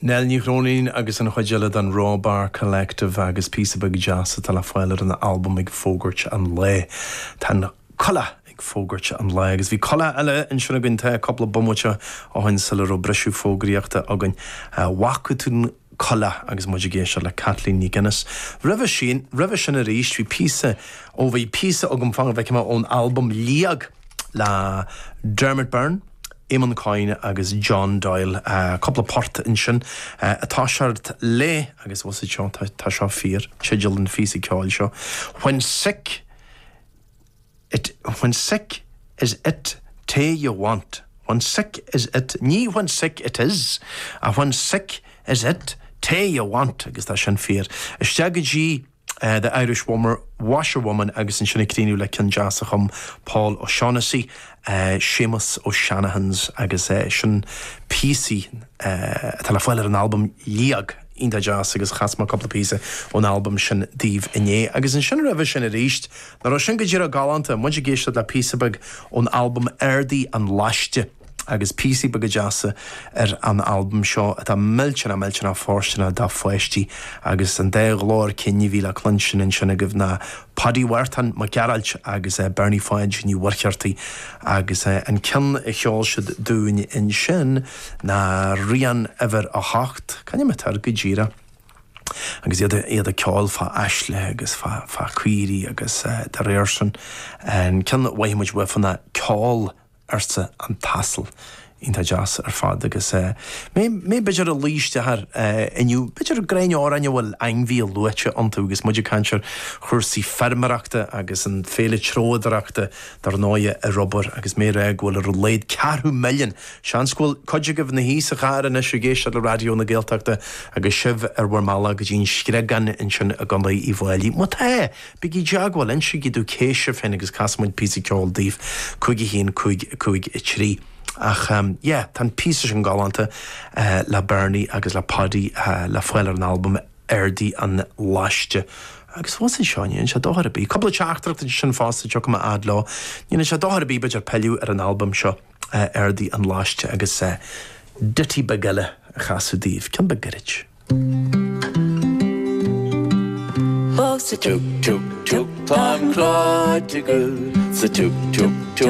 Nel ní chrónín agus an chuideile an Raw Bar Collective agus Peaceabug Jazz tal foiile an album ag fógurt an le. Tá colla ag fógurt an le agus bhí colla eile in sinna ginte coppla bomute á hain sala ro breisiú fógraíochta agan wacutún colla agus muidir géisio le Kathleen ní Guinness. Ribh sin a ríist bhí písa ó bhí písa agam fang bheith ón album líag le Dermot Byrne, Eamon Coyne agus John Doyle, couple of port in sin, atá seart le agus was it seo tá seo fear, schedule and físa ceáil seo. When sick is it te you want. When sick is it, ní when sick it is, when sick is it te you want agus tá sin fear. Steagaí the Irish washerwoman agus in sinna críniú le Kinjasachum Paul O'Shaughnessy, Seamus O'Shanahan's agus sin PC telefoiler an album líag inda jazz agus chasma couple písa on album sin díomh iné agus in sin rah sin a ríist nar sin go dtíar a galanta muidir géiste le Peaceabug on album Airdy an Laiste agus Peaceabug jazz an album seo atá miltena fórstena da foiistí agus an dé glór cinne bhí le clunsin in sinna goibh na Paddy Wharton McGarrett agus Bernie Fudge ní warcheartaí agus an cin I cheol siad dúin in sin na rian ever a hacht can me tar go ddíra agus iad a ceáil fa Ashley agus fa cuirí agus de réirsin an cin waimiid wefanna ceáil arsa an tassel inta jazz fad agus mé beidir a líiste har inniu beidir a grein árainne bhfuil einhí luite antú agus muidir canseir chuirsaí fermarachta agus an féle tróidirachta dar náide a robber agus mé bhfuil a léad 4 milliún seanscoil coide go bh na híos a cháir na sigéisi le radio na Gaeltachta agus sibh bhar mala go dín scregan in sin a gan í bhhailí mu bigí deagháil in si dú céisir féin agus casmuid písa ceáil díomh chuig hín chuig I trí. Ach, tan písa an galanta le Bernie agus le Paddy le foiile an album Airdy an Laiste. Agus was seáin se dóhar bí. Couple teachtracht sin fásta jo go ad lá. Nína se dóhar bí beidir peliú an album seo Airdy an Laiste agus dití begile a chasú díomh. Cin begirid. Oh, sa tuk tuk tuk, tá an chláid go, sa tuk tuk tuk.